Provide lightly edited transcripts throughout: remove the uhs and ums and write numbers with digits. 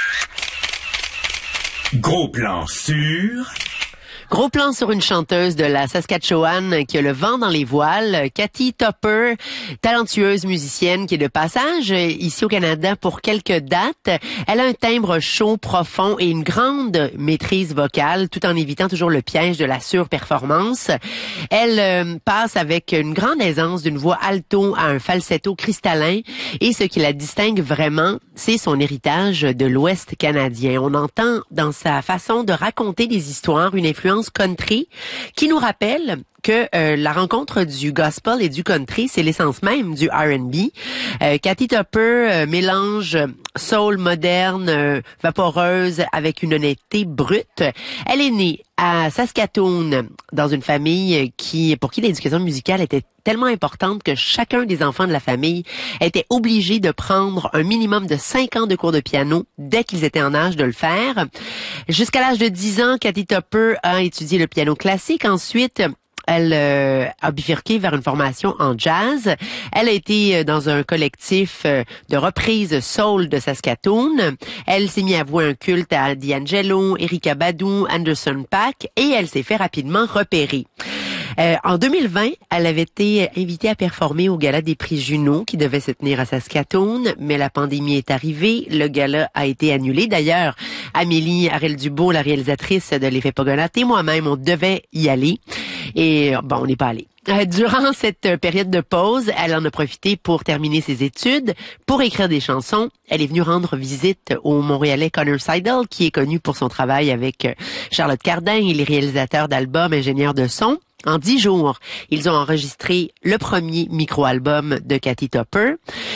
Gros plan sur... Gros plan sur une chanteuse de la Saskatchewan qui a le vent dans les voiles, Kathy Tupper, talentueuse musicienne qui est de passage ici au Canada pour quelques dates. Elle a un timbre chaud, profond et une grande maîtrise vocale, tout en évitant toujours le piège de la surperformance. Elle passe avec une grande aisance d'une voix alto à un falsetto cristallin et ce qui la distingue vraiment, c'est son héritage de l'Ouest canadien. On entend dans sa façon de raconter des histoires une influence country qui nous rappelle que la rencontre du gospel et du country, c'est l'essence même du R&B. Kathy Tupper mélange soul moderne, vaporeuse avec une honnêteté brute. Elle est née à Saskatoon dans une famille pour qui l'éducation musicale était tellement importante que chacun des enfants de la famille était obligé de prendre un minimum de 5 ans de cours de piano dès qu'ils étaient en âge de le faire. Jusqu'à l'âge de 10 ans, Kathy Tupper a étudié le piano classique. Ensuite, elle a bifurqué vers une formation en jazz. Elle a été dans un collectif de reprises soul de Saskatoon. Elle s'est mise à vouer un culte à D'Angelo, Erykah Badu, Anderson .Paak et elle s'est fait rapidement repérer. En 2020, elle avait été invitée à performer au Gala des prix Juno qui devait se tenir à Saskatoon, mais la pandémie est arrivée, le gala a été annulé. D'ailleurs, Amélie Harel-Dubois, la réalisatrice de L'Effet Pogonat, et moi-même, on devait y aller. Et bon, on n'est pas allé. Durant cette période de pause, elle en a profité pour terminer ses études, pour écrire des chansons. Elle est venue rendre visite au Montréalais Connor Seidel, qui est connu pour son travail avec Charlotte Cardin et les réalisateurs d'albums, ingénieurs de son. En 10 jours, ils ont enregistré le premier micro-album de Kathy Tupper.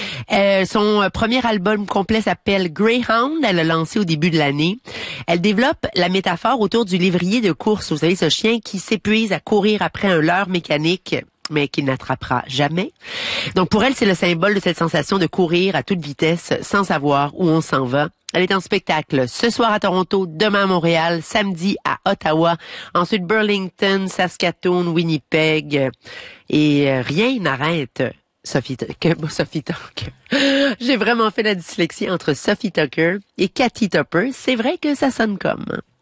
Son premier album complet s'appelle Greyhound. Elle l'a lancé au début de l'année. Elle développe la métaphore autour du lévrier de course. Vous savez, ce chien qui s'épuise à courir après un leurre mécanique, mais qui n'attrapera jamais. Donc pour elle, c'est le symbole de cette sensation de courir à toute vitesse sans savoir où on s'en va. Elle est en spectacle ce soir à Toronto, demain à Montréal, samedi à Ottawa, ensuite Burlington, Saskatoon, Winnipeg, et rien n'arrête Sophie Tucker. J'ai vraiment fait la dyslexie entre Sophie Tucker et Kathy Tupper. C'est vrai que ça sonne comme...